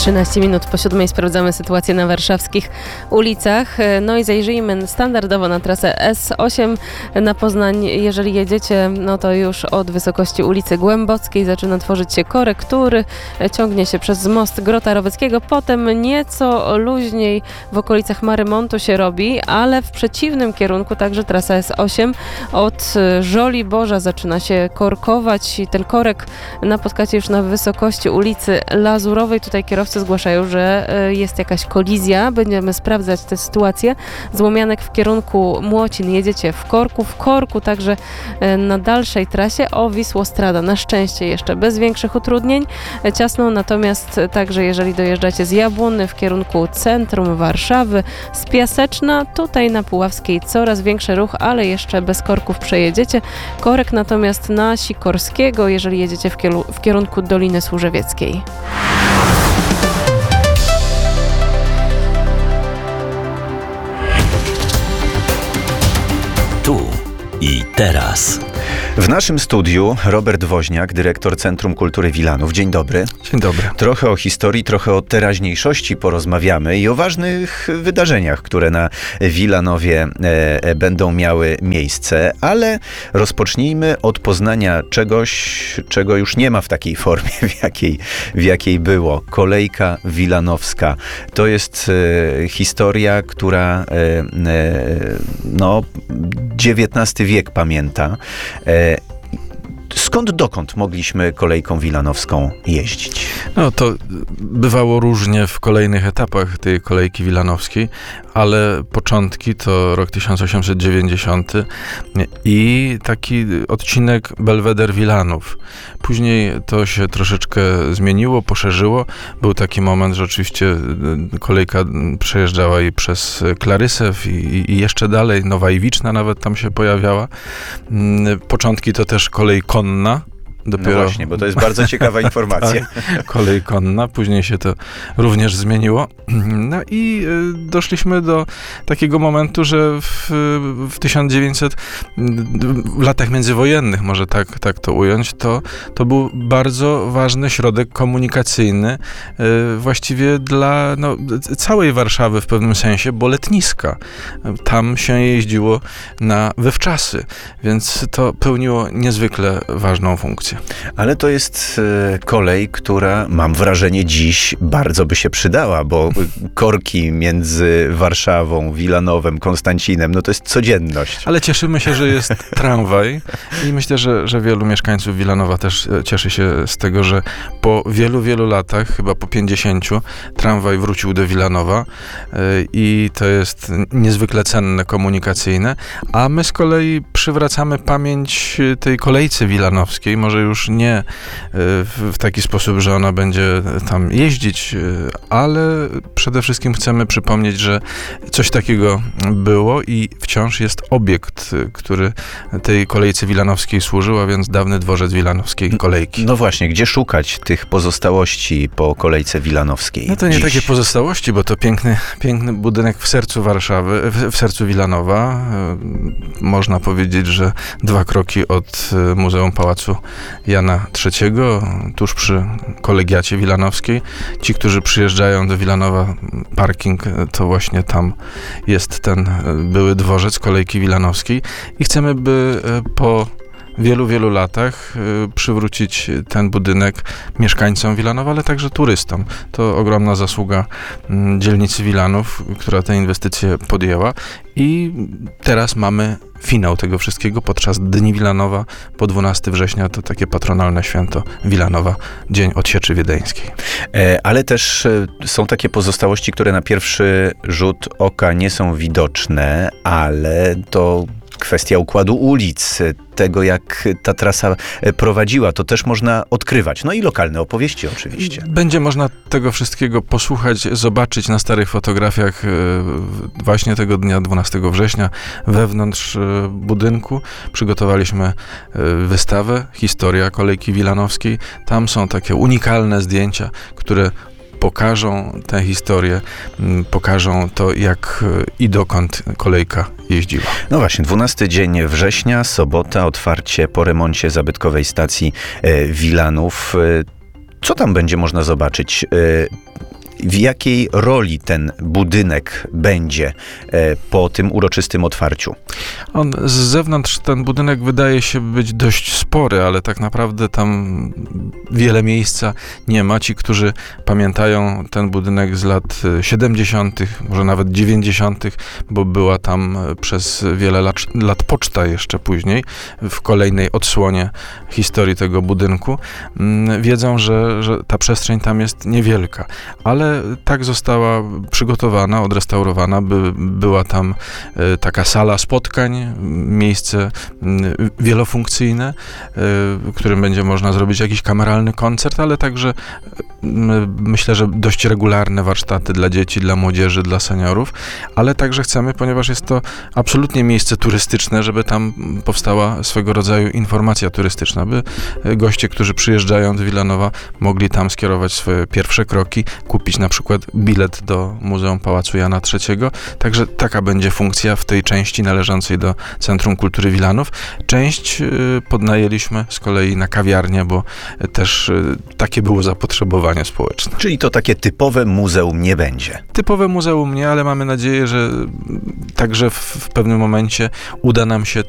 13 minut po 7 sprawdzamy sytuację na warszawskich ulicach. No i zajrzyjmy standardowo na trasę S8 na Poznań. Jeżeli jedziecie, no to już od wysokości ulicy Głębockiej zaczyna tworzyć się korek, który ciągnie się przez most Grota Roweckiego. Potem nieco luźniej w okolicach Marymontu się robi, ale w przeciwnym kierunku także trasa S8 od Żoliborza zaczyna się korkować i ten korek napotkacie już na wysokości ulicy Lazurowej. Tutaj kierowcy zgłaszają, że jest jakaś kolizja. Będziemy sprawdzać tę sytuację. Z Łomianek w kierunku Młocin jedziecie w korku także na dalszej trasie o Wisłostrada. Na szczęście jeszcze bez większych utrudnień. Ciasno natomiast także jeżeli dojeżdżacie z Jabłony w kierunku centrum Warszawy, z Piaseczna, tutaj na Puławskiej coraz większy ruch, ale jeszcze bez korków przejedziecie. Korek natomiast na Sikorskiego, jeżeli jedziecie w kierunku Doliny Służewieckiej. Tu i teraz. W naszym studiu Robert Woźniak, dyrektor Centrum Kultury Wilanów. Dzień dobry. Dzień dobry. Trochę o historii, trochę o teraźniejszości porozmawiamy i o ważnych wydarzeniach, które na Wilanowie będą miały miejsce, ale rozpocznijmy od poznania czegoś, czego już nie ma w takiej formie, w jakiej było. Kolejka wilanowska. To jest historia, która XIX wiek pamięta. Skąd dokąd mogliśmy kolejką wilanowską jeździć? No to bywało różnie w kolejnych etapach tej kolejki wilanowskiej, ale początki to rok 1890 i taki odcinek Belweder Wilanów. Później to się troszeczkę zmieniło, poszerzyło. Był taki moment, że oczywiście kolejka przejeżdżała i przez Klarysew i jeszcze dalej, Nowa Iwiczna nawet tam się pojawiała. Początki to też kolej konna. Dopiero... No właśnie, bo to jest bardzo ciekawa informacja. Tak, kolej konna, później się to również zmieniło. No i doszliśmy do takiego momentu, że w 1900, w latach międzywojennych, może tak to ująć, to był bardzo ważny środek komunikacyjny właściwie dla całej Warszawy w pewnym sensie, bo letniska. Tam się jeździło na wywczasy, więc to pełniło niezwykle ważną funkcję. Ale to jest kolej, która, mam wrażenie, dziś bardzo by się przydała, bo korki między Warszawą, Wilanowem, Konstancinem, no to jest codzienność. Ale cieszymy się, że jest tramwaj i myślę, że wielu mieszkańców Wilanowa też cieszy się z tego, że po wielu, wielu latach, chyba po 50, tramwaj wrócił do Wilanowa i to jest niezwykle cenne, komunikacyjne, a my z kolei przywracamy pamięć tej kolejce wilanowskiej, może już nie w taki sposób, że ona będzie tam jeździć, ale przede wszystkim chcemy przypomnieć, że coś takiego było i wciąż jest obiekt, który tej kolejce wilanowskiej służył, a więc dawny dworzec wilanowskiej kolejki. No właśnie, gdzie szukać tych pozostałości po kolejce wilanowskiej? No to nie dziś? Takie pozostałości, bo to piękny budynek w sercu Warszawy, w sercu Wilanowa. Można powiedzieć, że 2 kroki od Muzeum Pałacu Jana III, tuż przy kolegiacie wilanowskiej. Ci, którzy przyjeżdżają do Wilanowa, parking, to właśnie tam jest ten były dworzec kolejki wilanowskiej i chcemy, by po wielu, wielu latach przywrócić ten budynek mieszkańcom Wilanowa, ale także turystom. To ogromna zasługa dzielnicy Wilanów, która tę inwestycję podjęła i teraz mamy finał tego wszystkiego podczas Dni Wilanowa, po 12 września to takie patronalne święto Wilanowa, Dzień Odsieczy Wiedeńskiej. Ale też są takie pozostałości, które na pierwszy rzut oka nie są widoczne, ale to kwestia układu ulic, tego jak ta trasa prowadziła, to też można odkrywać. No i lokalne opowieści oczywiście. Będzie można tego wszystkiego posłuchać, zobaczyć na starych fotografiach właśnie tego dnia 12 września wewnątrz budynku. Przygotowaliśmy wystawę Historia kolejki wilanowskiej. Tam są takie unikalne zdjęcia, które pokażą tę historię, pokażą to, jak i dokąd kolejka jeździła. No właśnie, 12 dzień września, sobota, otwarcie po remoncie zabytkowej stacji Wilanów. Co tam będzie można zobaczyć? W jakiej roli ten budynek będzie po tym uroczystym otwarciu? On z zewnątrz, ten budynek wydaje się być dość spory, ale tak naprawdę tam wiele miejsca nie ma. Ci, którzy pamiętają ten budynek z lat 70., może nawet 90., bo była tam przez wiele lat poczta jeszcze później, w kolejnej odsłonie historii tego budynku, wiedzą, że ta przestrzeń tam jest niewielka, ale tak została przygotowana, odrestaurowana, by była tam taka sala spotkań, miejsce wielofunkcyjne, w którym będzie można zrobić jakiś kameralny koncert, ale także myślę, że dość regularne warsztaty dla dzieci, dla młodzieży, dla seniorów, ale także chcemy, ponieważ jest to absolutnie miejsce turystyczne, żeby tam powstała swego rodzaju informacja turystyczna, by goście, którzy przyjeżdżają do Wilanowa, mogli tam skierować swoje pierwsze kroki, kupić na przykład bilet do Muzeum Pałacu Jana III. Także taka będzie funkcja w tej części należącej do Centrum Kultury Wilanów. Część podnajęliśmy z kolei na kawiarnię, bo też takie było zapotrzebowanie społeczne. Czyli to takie typowe muzeum nie będzie. Typowe muzeum nie, ale mamy nadzieję, że także w pewnym momencie uda nam się